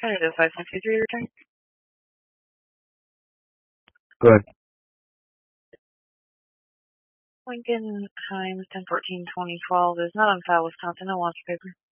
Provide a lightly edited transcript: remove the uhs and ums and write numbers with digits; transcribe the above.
Canada 5123 return. Good. Lincoln Himes 1014-2012 is not on file, Wisconsin. No launch paper.